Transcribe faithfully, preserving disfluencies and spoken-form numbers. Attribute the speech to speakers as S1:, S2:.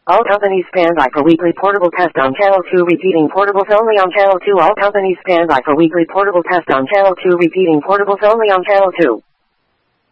S1: All companies stand by for weekly portable test on Channel two, repeating portables only on Channel two. All companies stand by for weekly portable test on Channel two, repeating portables only on Channel two.